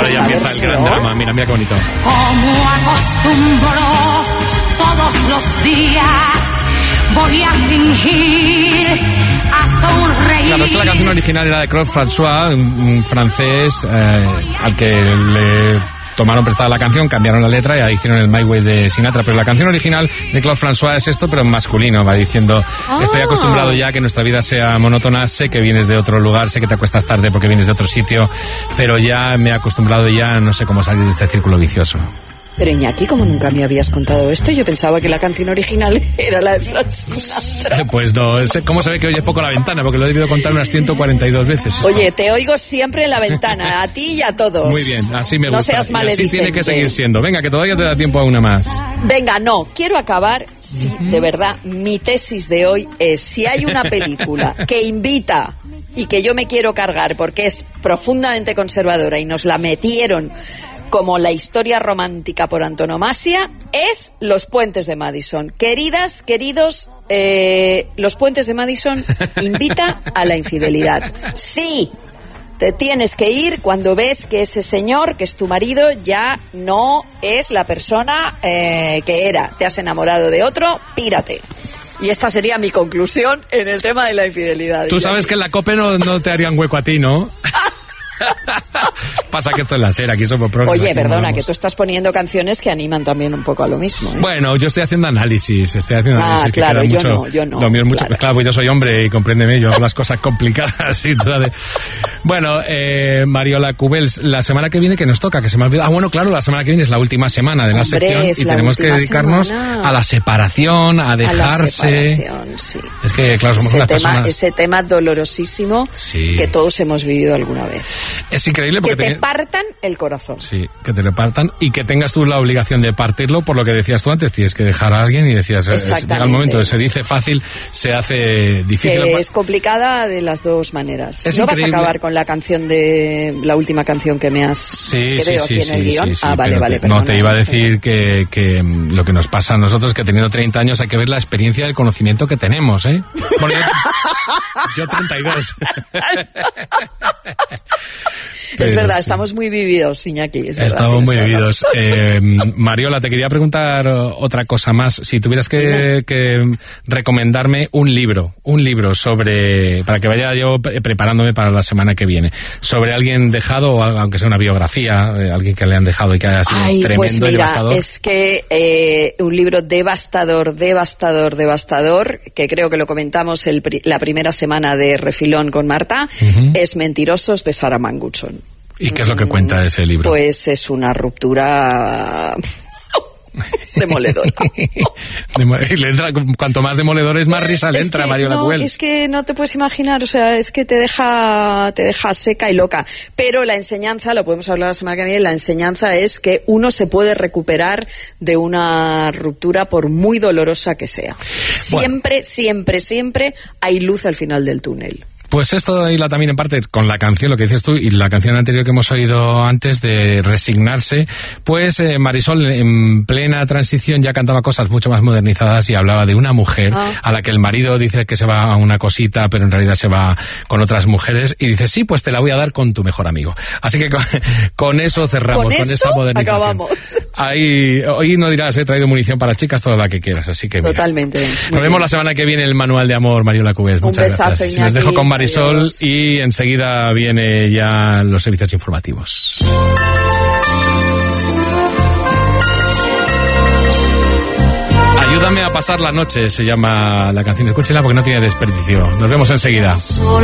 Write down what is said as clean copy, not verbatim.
ahora ya empieza el gran drama. Mira qué bonito. Como acostumbró todos los días, voy a fingir a sonreír. Claro, es que la canción original era de Claude François, un francés al que le tomaron prestada la canción, cambiaron la letra y ahí hicieron el My Way de Sinatra. Pero la canción original de Claude François es esto, pero en masculino. Va diciendo, estoy acostumbrado ya a que nuestra vida sea monótona, sé que vienes de otro lugar, sé que te acuestas tarde porque vienes de otro sitio, pero ya me he acostumbrado y ya no sé cómo salir de este círculo vicioso. Pero Iñaki, como nunca me habías contado esto, yo pensaba que la canción original era la de Frank Sinatra. Pues no, ¿cómo se ve que oyes poco la ventana? Porque lo he debido contar unas 142 veces. Oye, te oigo siempre en la ventana, a ti y a todos. Muy bien, así me gusta. No seas maledicente. Así tiene que seguir siendo. Venga, que todavía te da tiempo a una más. Venga, no, quiero acabar, de verdad, mi tesis de hoy es, si hay una película que invita y que yo me quiero cargar porque es profundamente conservadora y nos la metieron como la historia romántica por antonomasia, es Los Puentes de Madison. Queridas, queridos, Los Puentes de Madison invita a la infidelidad. Sí, te tienes que ir cuando ves que ese señor, que es tu marido, ya no es la persona que era. Te has enamorado de otro, pírate. Y esta sería mi conclusión en el tema de la infidelidad. Tú sabes que en la COPE no te harían hueco a ti, ¿no? Pasa que esto es la SER, aquí somos progres. Oye, perdona, que tú estás poniendo canciones que animan también un poco a lo mismo, ¿eh? Bueno, yo estoy haciendo análisis. Claro, yo no. Lo mío es mucho, claro, pues yo soy hombre y compréndeme, yo hago las cosas complicadas y todo. Bueno, Mariola Cubels, la semana que viene que nos toca, que se me ha olvidado. Bueno, claro, la semana que viene es la última semana de la sección y tenemos que dedicarnos a la separación, a dejarse. A la separación, sí. Es que, claro, somos unas personas... Ese tema dolorosísimo que todos hemos vivido alguna vez. Es increíble porque te partan el corazón. Sí, que te lo partan y que tengas tú la obligación de partirlo, por lo que decías tú antes, tienes que dejar a alguien y decías, llega el momento, se dice fácil, se hace difícil. Que es complicada de las dos maneras. Es ¿No increíble. Vas a acabar con la canción de la última canción que me has veo aquí en el guión? Sí, vale, no, te iba a decir que lo que nos pasa a nosotros, que teniendo 30 años hay que ver la experiencia del conocimiento que tenemos, ¿eh? Bueno, yo 32. Es verdad, estamos muy vividos, Iñaki. Estamos muy vividos. Mariola, te quería preguntar otra cosa más. Si tuvieras que recomendarme un libro sobre, para que vaya yo preparándome para la semana que viene, sobre alguien dejado, o aunque sea una biografía, alguien que le han dejado y que haya sido tremendo, pues mira, y devastador. Es que un libro devastador, que creo que lo comentamos la primera semana de Refilón con Marta, es Mentirosos, de Sarah Manguson. ¿Y qué es lo que cuenta de ese libro? Pues es una ruptura demoledora. Cuanto más demoledores, más risa le entra a Mariola Cubels. Es que no te puedes imaginar, o sea, es que te deja seca y loca. Pero la enseñanza, lo podemos hablar la semana que viene, la enseñanza es que uno se puede recuperar de una ruptura por muy dolorosa que sea. Siempre, siempre hay luz al final del túnel. Pues esto hila también en parte con la canción, lo que dices tú, y la canción anterior que hemos oído antes de Resignarse, pues Marisol en plena transición ya cantaba cosas mucho más modernizadas y hablaba de una mujer a la que el marido dice que se va a una cosita, pero en realidad se va con otras mujeres, y dice, sí, pues te la voy a dar con tu mejor amigo. Así que con eso cerramos, con esa modernización. Acabamos. Ahí, hoy no dirás, he traído munición para chicas, toda la que quieras, así que mira. Totalmente. Nos vemos la semana que viene el Manual de Amor, Mariola Cubels. Muchas gracias. Iñaki. Les dejo con Marisol y enseguida viene ya los servicios informativos. Ayúdame a pasar la noche, se llama la canción. Escúchela porque no tiene desperdicio. Nos vemos enseguida.